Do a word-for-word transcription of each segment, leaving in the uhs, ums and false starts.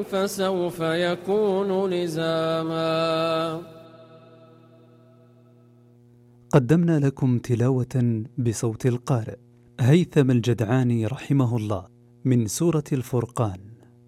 فسوف يكون لزاما. قدمنا لكم تلاوة بصوت القارئ هيثم الجدعاني رحمه الله من سورة الفرقان.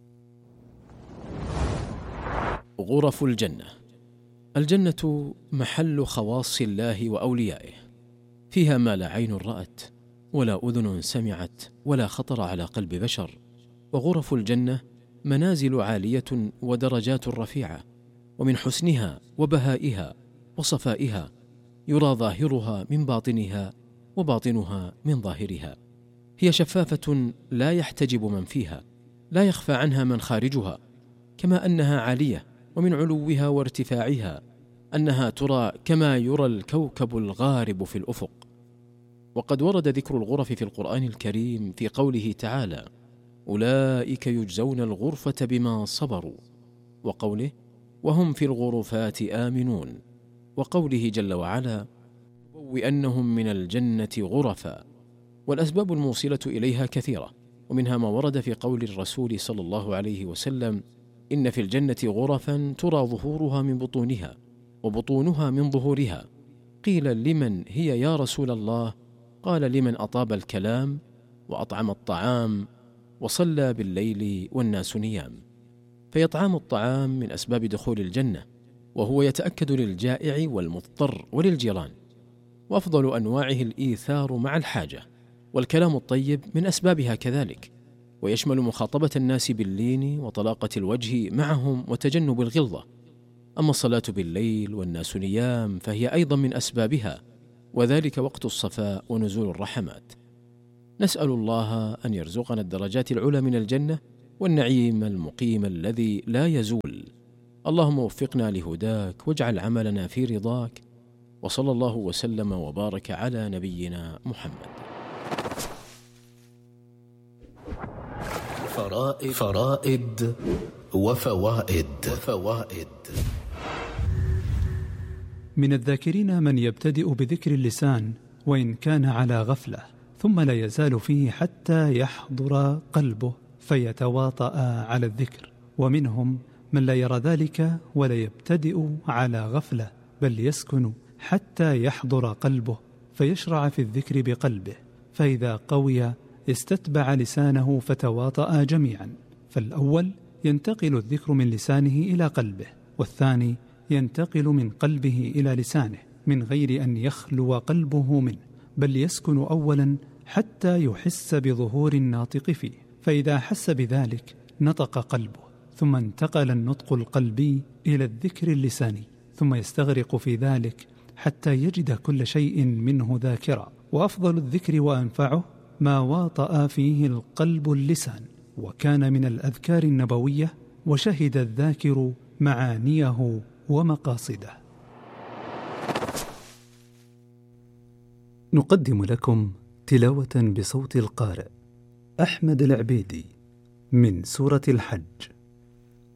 غرف الجنة. الجنة محل خواص الله وأوليائه، فيها ما لا عين رأت ولا أذن سمعت ولا خطر على قلب بشر. وغرف الجنة منازل عالية ودرجات رفيعة، ومن حسنها وبهائها وصفائها يرى ظاهرها من باطنها وباطنها من ظاهرها. هي شفافة لا يحتجب من فيها، لا يخفى عنها من خارجها، كما أنها عالية، ومن علوها وارتفاعها أنها ترى كما يرى الكوكب الغارب في الأفق. وقد ورد ذكر الغرف في القرآن الكريم في قوله تعالى: أولئك يجزون الغرفة بما صبروا، وقوله: وهم في الغرفات آمنون، وقوله جل وعلا: لنبوئنهم من الجنة غرفا. والأسباب الموصلة إليها كثيرة، ومنها ما ورد في قول الرسول صلى الله عليه وسلم: إن في الجنة غرفا ترى ظهورها من بطونها وبطونها من ظهورها. قيل: لمن هي يا رسول الله؟ قال: لمن أطاب الكلام وأطعم الطعام وصلى بالليل والناس نيام. فيطعام الطعام من أسباب دخول الجنة، وهو يتأكد للجائع والمضطر وللجيران، وأفضل أنواعه الإيثار مع الحاجة. والكلام الطيب من أسبابها كذلك، ويشمل مخاطبة الناس باللين وطلاقة الوجه معهم وتجنب الغلظة. أما الصلاة بالليل والناس نيام فهي أيضا من أسبابها، وذلك وقت الصفاء ونزول الرحمات. نسأل الله أن يرزقنا الدرجات العلى من الجنة والنعيم المقيم الذي لا يزول. اللهم وفقنا لهداك واجعل عملنا في رضاك، وصلى الله وسلم وبارك على نبينا محمد. فرائد, فرائد وفوائد, وفوائد من الذاكرين من يبتدئ بذكر اللسان وإن كان على غفلة، ثم لا يزال فيه حتى يحضر قلبه فيتواطأ على الذكر. ومنهم من لا يرى ذلك ولا يبتدئ على غفلة، بل يسكن حتى يحضر قلبه فيشرع في الذكر بقلبه، فإذا قوي استتبع لسانه فتواطأ جميعا. فالأول ينتقل الذكر من لسانه إلى قلبه، والثاني ينتقل من قلبه إلى لسانه من غير أن يخلو قلبه منه، بل يسكن أولا حتى يحس بظهور الناطق فيه، فإذا حس بذلك نطق قلبه، ثم انتقل النطق القلبي إلى الذكر اللساني، ثم يستغرق في ذلك حتى يجد كل شيء منه ذاكرا. وأفضل الذكر وأنفعه ما واطأ فيه القلب اللسان، وكان من الأذكار النبوية، وشهد الذاكر معانيه ومقاصده. نقدم لكم تلاوة بصوت القارئ أحمد العبيدي من سورة الحج.